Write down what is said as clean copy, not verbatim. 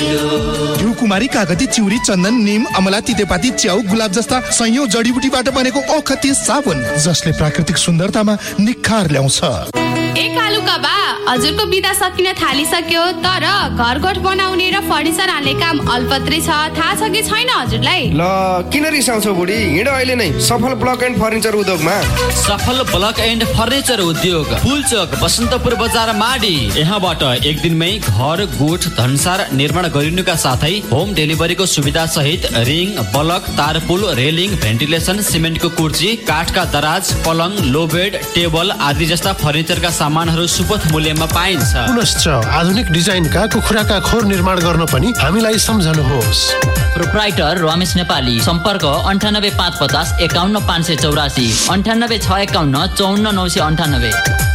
घिउकुमारी, कागती, चिउरी, चन्दन, निम, अमला, तितेपाती, च्याउ, गुलाब जस्ता सयौं जडीबुटीबाट बनेको औखती साबुन जसले प्राकृतिक सुन्दरतामा निखार ल्याउँछ। कालुका बा, हजुरको बिदा सकिन थालिसक्यो, तर घरकोट बनाउने र फर्निचर हाल्ने काम अल्पत्रै छ। थाहा छ कि छैन हजुरलाई? ल किन रिसाउँछौ बुढी? हिँड अहिले नै सफल ब्लक एन्ड फर्निचर उद्योगमा। सफल ब्लक एन्ड फर्निचर उद्योग, फुलचोक, बसन्तपुर बजार, माडी। यहाँबाट एक दिनमै घर, गोठ, धनसार निर्माण गरिनुका साथै होम डेलिभरीको सुविधा सहित रिङ, बलक, तारपुल, रेलिङ, भेन्टिलेसन, सिमेन्टको कुर्ची, काठका दराज, पलङ, लो बेड, टेबल आदि जस्ता फर्निचरका सामानहरू सुपथ मूल्यमा पाइन्छ। पुनश्च आधुनिक डिजाइनका कुखुराका खोर निर्माण गर्न पनि हामीलाई सम्झनुहोस्। प्रोप्राइटर रमेश नेपाली, सम्पर्क 98 550 51 584, 98 651 54 998।